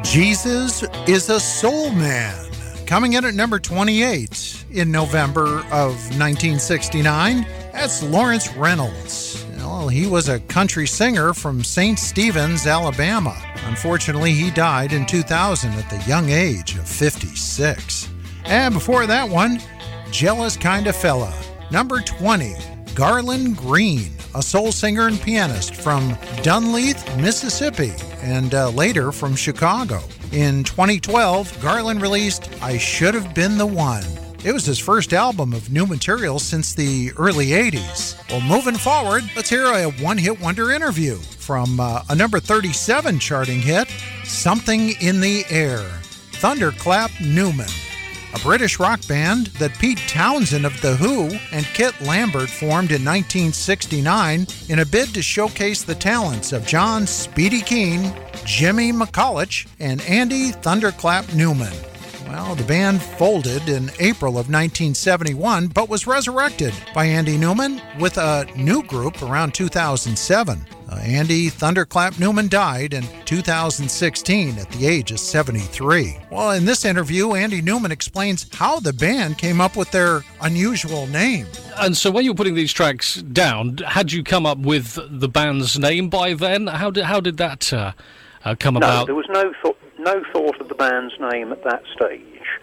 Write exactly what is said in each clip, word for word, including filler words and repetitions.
Jesus is a Soul Man, coming in at number twenty-eight in November of nineteen sixty-nine. That's Lawrence Reynolds. Well, he was a country singer from Saint Stephen's, Alabama. Unfortunately, he died in two thousand at the young age of fifty-six. And before that one, Jealous Kinda Fella. Number twenty, Garland Green, a soul singer and pianist from Dunleith, Mississippi, and uh, later from Chicago. In twenty twelve, Garland released I Should Have Been the One. It was his first album of new material since the early eighties. Well, moving forward, let's hear a one-hit wonder interview from uh, a number thirty-seven charting hit, Something in the Air, Thunderclap Newman, a British rock band that Pete Townsend of The Who and Kit Lambert formed in nineteen sixty-nine in a bid to showcase the talents of John Speedy Keane, Jimmy McCulloch, and Andy Thunderclap Newman. Well, the band folded in April of nineteen seventy-one, but was resurrected by Andy Newman with a new group around two thousand seven. Uh, Andy Thunderclap Newman died in two thousand sixteen at the age of seventy-three. Well, in this interview, Andy Newman explains how the band came up with their unusual name. And so when you were putting these tracks down, had you come up with the band's name by then? How did, how did that uh, uh, come no, about? No, there was no thought. No thought of the band's name at that stage.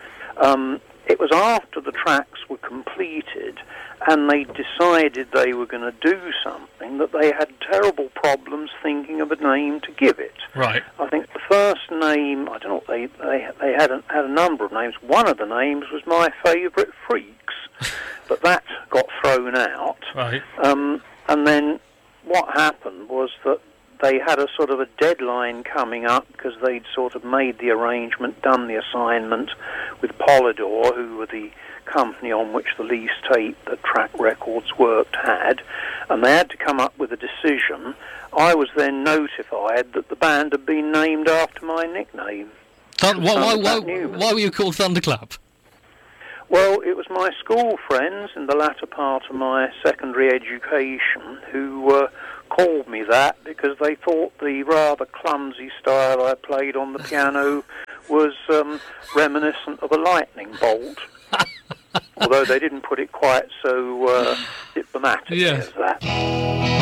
Um, it was after the tracks were completed and they decided they were going to do something that they had terrible problems thinking of a name to give it. Right. I think the first name, I don't know, they they, they had, a, had a number of names. One of the names was My Favourite Freaks, but that got thrown out. Right. Um, and then what happened was that they had a sort of a deadline coming up because they'd sort of made the arrangement, done the assignment with Polydor, who were the company on which the lease tape that Track Records worked had, and they had to come up with a decision. I was then notified that the band had been named after my nickname. Thun- why, why, why, why were you called Thunderclap? Well, it was my school friends in the latter part of my secondary education who uh, called me that because they thought the rather clumsy style I played on the piano was um, reminiscent of a lightning bolt. Although they didn't put it quite so uh, diplomatically yeah. as that.